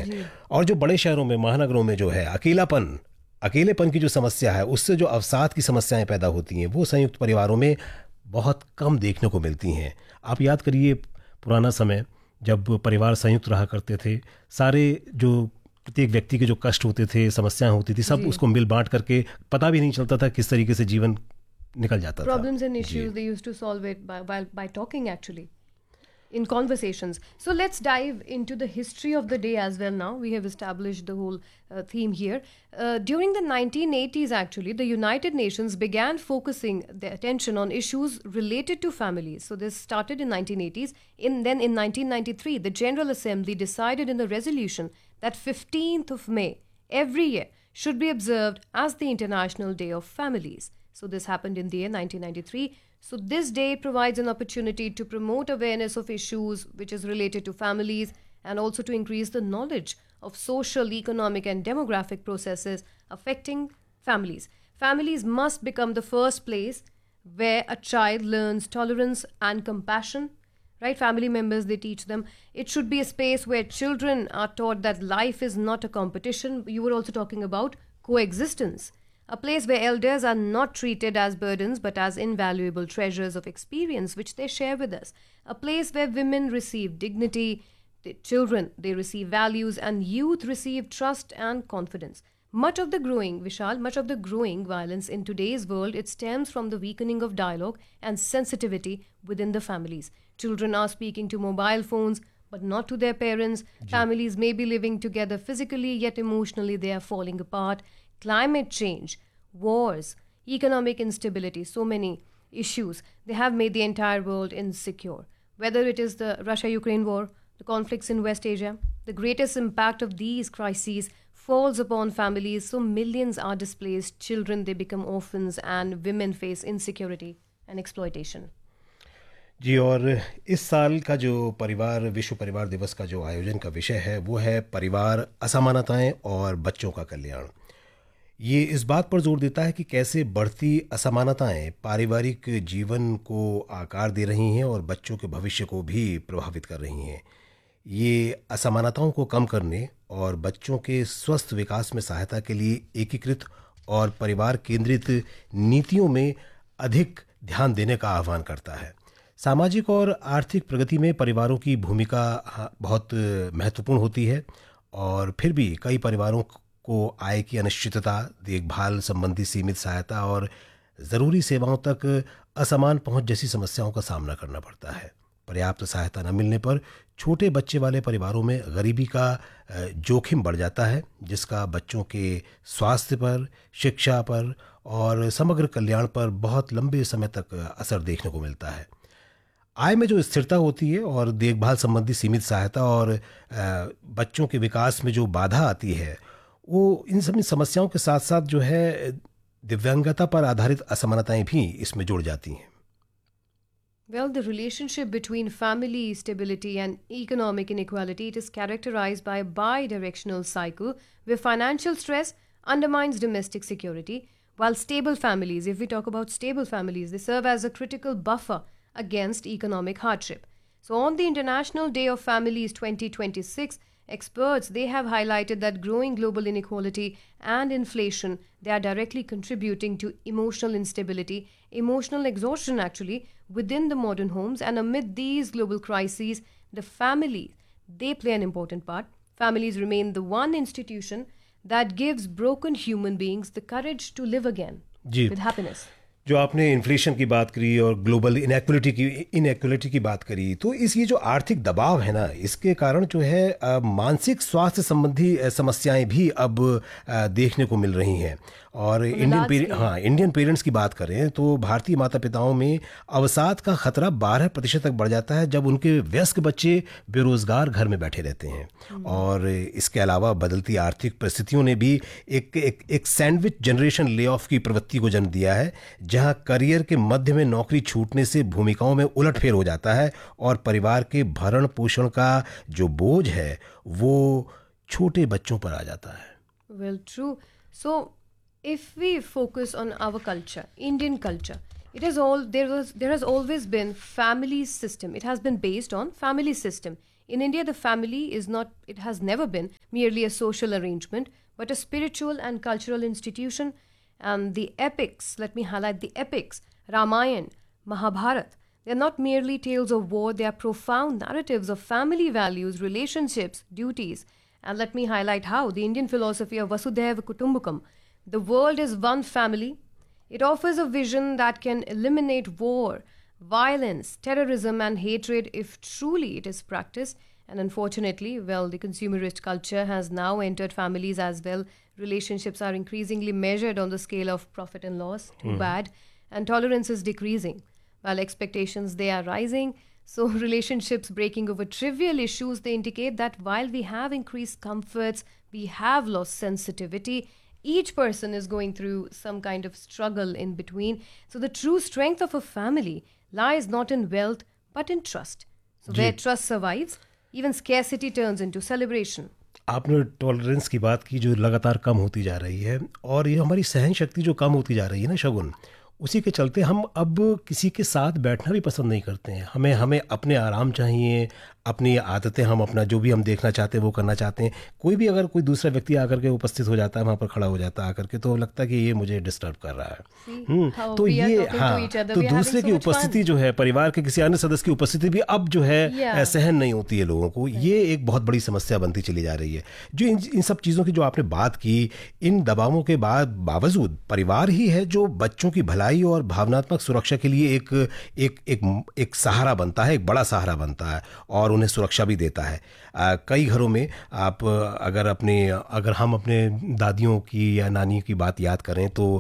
जी। और जो बड़े शहरों में, महानगरों में जो है अकेलेपन की जो समस्या है, उससे जो अवसाद की समस्याएं पैदा होती हैं, वो संयुक्त परिवारों में बहुत कम देखने को मिलती हैं। आप याद करिए पुराना समय, जब परिवार संयुक्त रहा करते थे, सारे जो प्रत्येक व्यक्ति के जो कष्ट होते थे, समस्याएं होती थी, सब जी। उसको मिल बांट करके पता भी नहीं चलता था किस तरीके से जीवन निकल जाता था। Problems and ji. issues, they used to solve it by talking actually, in conversations. So let's dive into the history of the day as well now. We have established the whole theme here. During the 1980s, actually, the United Nations began focusing their attention on issues related to families. So this started in 1980s. Then in 1993, the General Assembly decided in a resolution that 15th of May every year should be observed as the International Day of Families. So this happened in the year 1993. So this day provides an opportunity to promote awareness of issues which is related to families, and also to increase the knowledge of social, economic and demographic processes affecting families. Families must become the first place where a child learns tolerance and compassion. Right? Family members, they teach them. It should be a space where children are taught that life is not a competition. You were also talking about coexistence. A place where elders are not treated as burdens but as invaluable treasures of experience which they share with us. A place where women receive dignity, the children, they receive values, and youth receive trust and confidence. Much of the growing violence in today's world, it stems from the weakening of dialogue and sensitivity within the families. Children are speaking to mobile phones but not to their parents. Families may be living together physically, yet emotionally they are falling apart. Climate change, wars, economic instability, so many issues, they have made the entire world insecure. Whether it is the Russia-Ukraine war, the conflicts in West Asia, the greatest impact of these crises falls upon families, so millions are displaced, children, they become orphans, and women face insecurity and exploitation. जी, और इस साल का जो विश्व परिवार दिवस का जो आयोजन का विषय है, वो है परिवार, असमानताएं और बच्चों का कल्याण। ये इस बात पर जोर देता है कि कैसे बढ़ती असमानताएं पारिवारिक जीवन को आकार दे रही हैं और बच्चों के भविष्य को भी प्रभावित कर रही हैं। ये असमानताओं को कम करने और बच्चों के स्वस्थ विकास में सहायता के लिए एकीकृत और परिवार केंद्रित नीतियों में अधिक ध्यान देने का आह्वान करता है। सामाजिक और आर्थिक प्रगति में परिवारों की भूमिका बहुत महत्वपूर्ण होती है, और फिर भी कई परिवारों को आय की अनिश्चितता, देखभाल संबंधी सीमित सहायता और ज़रूरी सेवाओं तक असमान पहुंच जैसी समस्याओं का सामना करना पड़ता है। पर्याप्त सहायता न मिलने पर छोटे बच्चे वाले परिवारों में गरीबी का जोखिम बढ़ जाता है, जिसका बच्चों के स्वास्थ्य पर, शिक्षा पर और समग्र कल्याण पर बहुत लंबे समय तक असर देखने को मिलता है। आय में जो स्थिरता होती है और देखभाल संबंधी सीमित सहायता और बच्चों के विकास में जो बाधा आती है, वो इन सभी समस्याओं के साथ साथ जो है दिव्यांगता पर आधारित असमानताएं भी इसमें जुड़ जाती हैं। Well, the relationship between family stability and economic inequality, it is characterized by a bi-directional cycle where financial stress undermines domestic security, while stable families, if we talk about stable families, they serve as a critical buffer against economic hardship. So on the International Day of Families 2026, experts, they have highlighted that growing global inequality and inflation, they are directly contributing to emotional instability, emotional exhaustion actually, within the modern homes. And amid these global crises, the family, they play an important part. Families remain the one institution that gives broken human beings the courage to live again with happiness. जो आपने inflation की बात करी और global inequality की बात करी, तो ये जो आर्थिक दबाव है ना, इसके कारण जो है मानसिक स्वास्थ्य संबंधी समस्याएं भी अब देखने को मिल रही हैं। और इंडियन पेरेंट्स की बात करें तो भारतीय माता पिताओं में अवसाद का खतरा 12% तक बढ़ जाता है जब उनके वयस्क बच्चे बेरोजगार घर में बैठे रहते हैं। और इसके अलावा बदलती आर्थिक परिस्थितियों ने भी एक सैंडविच जनरेशन ले ऑफ की प्रवृत्ति को जन्म दिया है, जहां करियर के मध्य में नौकरी छूटने से भूमिकाओं में उलटफेर हो जाता है और परिवार के भरण पोषण का जो बोझ है वो छोटे बच्चों पर आ जाता है। Well, true. So if we focus on our culture, Indian culture, there has always been family system. It has been based on family system. In India, the family is not, it has never been merely a social arrangement, but a spiritual and cultural institution. And the epics, let me highlight the epics, Ramayana, Mahabharata, they are not merely tales of war, they are profound narratives of family values, relationships, duties. And let me highlight how the Indian philosophy of Vasudhaiva Kutumbakam, the world is one family. It offers a vision that can eliminate war, violence, terrorism, and hatred if truly it is practiced. And unfortunately, well, the consumerist culture has now entered families as well. Relationships are increasingly measured on the scale of profit and loss, too bad, and tolerance is decreasing. While expectations, they are rising. So relationships breaking over trivial issues, they indicate that while we have increased comforts, we have lost sensitivity. Each person is going through some kind of struggle in between. So the true strength of a family lies not in wealth, but in trust. So where trust survives, even scarcity turns into celebration. आपने tolerance की बात की जो लगातार कम होती जा रही है, और ये हमारी सहन शक्ति जो कम होती जा रही है ना शगुन, उसी के चलते हम अब किसी के साथ बैठना भी पसंद नहीं करते हैं. हमें अपने आराम चाहिए, अपनी आदतें, हम अपना जो भी हम देखना चाहते हैं वो करना चाहते हैं. कोई भी अगर कोई दूसरा व्यक्ति आकर के उपस्थित हो जाता है, वहाँ पर खड़ा हो जाता है आकर के, तो लगता है कि ये मुझे डिस्टर्ब कर रहा है. तो ये तो दूसरे की उपस्थिति जो है, परिवार के किसी अन्य सदस्य की उपस्थिति भी अब जो है सहन नहीं होती है लोगों को. ये एक बहुत बड़ी समस्या बनती चली जा रही है. जो इन सब चीज़ों की जो आपने बात की, इन दबावों के बावजूद परिवार ही है जो बच्चों की भलाई और भावनात्मक सुरक्षा के लिए एक सहारा बनता है, एक बड़ा सहारा बनता है, और उन्हें सुरक्षा भी देता है. कई घरों में आप अगर हम अपने दादियों की या नानियों की बात याद करें तो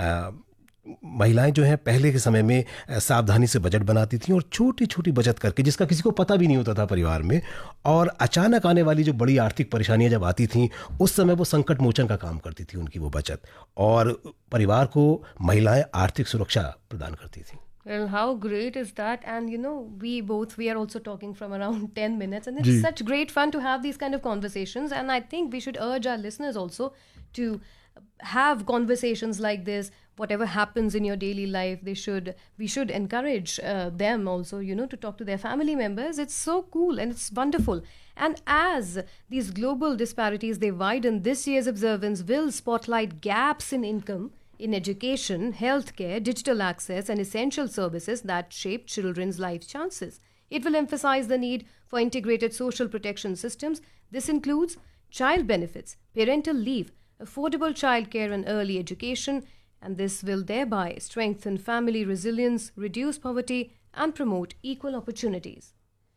महिलाएं जो हैं पहले के समय में सावधानी से बजट बनाती थीं, और छोटी छोटी बचत करके, जिसका किसी को पता भी नहीं होता था परिवार में, और अचानक आने वाली जो बड़ी आर्थिक परेशानियां जब आती थीं, उस समय वो संकट मोचन का काम करती थी उनकी वो बचत, और परिवार को महिलाएं आर्थिक सुरक्षा प्रदान करती थी. Well, how great is that? And we are also talking from around 10 minutes, and it's such great fun to have these kind of conversations. And I think we should urge our listeners also to have conversations like this. Whatever happens in your daily life, we should encourage them also, to talk to their family members. It's so cool and it's wonderful. And as these global disparities, they widen, this year's observance will spotlight gaps in income, in education, healthcare, digital access, and essential services that shape children's life chances. It will emphasize the need for integrated social protection systems. This includes child benefits, parental leave, affordable childcare, and early education. And this will thereby strengthen family resilience, reduce poverty, and promote equal opportunities.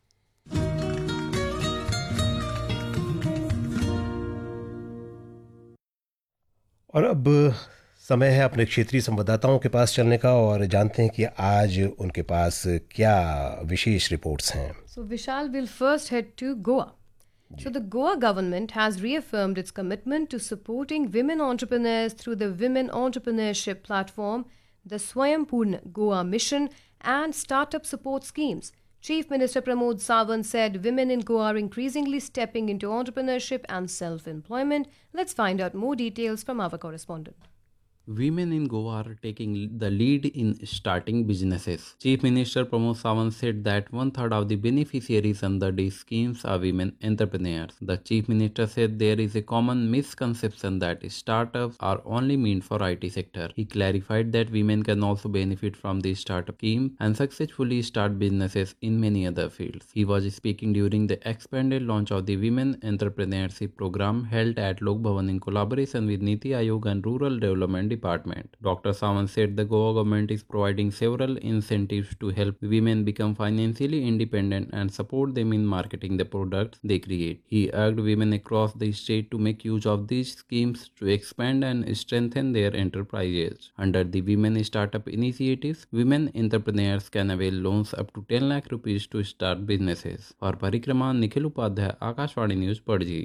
और अब समय है अपने क्षेत्रीय संवाददाताओं के पास चलने का, और जानते हैं कि आज उनके पास क्या विशेष रिपोर्ट्स हैं. So Vishal will first head to Goa. So the Goa government has reaffirmed its commitment to supporting women entrepreneurs through the Women Entrepreneurship Platform, the Swayambhurna Goa Mission, and startup support schemes. Chief Minister Pramod Sawant said women in Goa are increasingly stepping into entrepreneurship and self-employment. Let's find out more details from our correspondent. Women in Goa are taking the lead in starting businesses. Chief Minister Pramod Sawant said that 1/3 of the beneficiaries under these schemes are women entrepreneurs. The Chief Minister said there is a common misconception that startups are only meant for IT sector. He clarified that women can also benefit from the startup scheme and successfully start businesses in many other fields. He was speaking during the expanded launch of the Women Entrepreneurship Program held at Lok Bhavan in collaboration with Niti Aayog and Rural Development Department. Dr. Sawant said the Goa government is providing several incentives to help women become financially independent and support them in marketing the products they create. He urged women across the state to make use of these schemes to expand and strengthen their enterprises. Under the Women Startup Initiatives, women entrepreneurs can avail loans up to 10 lakh rupees to start businesses. For Parikrama, Nikhil Upadhyay, Akashvani News, Padji.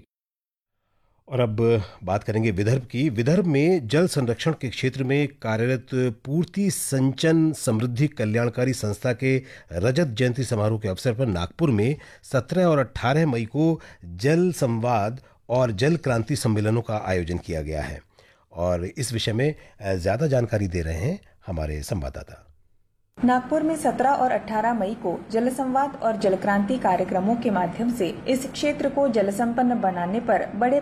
और अब बात करेंगे विदर्भ की. विदर्भ में जल संरक्षण के क्षेत्र में कार्यरत पूर्ति संचन समृद्धि कल्याणकारी संस्था के रजत जयंती समारोह के अवसर पर नागपुर में 17 और 18 मई को जल संवाद और जल क्रांति सम्मेलनों का आयोजन किया गया है, और इस विषय में ज़्यादा जानकारी दे रहे हैं हमारे संवाददाता. नागपुर में 17 और 18 मई को जल संवाद और जल क्रांति कार्यक्रमों के माध्यम से इस क्षेत्र को जल संपन्न बनाने पर बड़े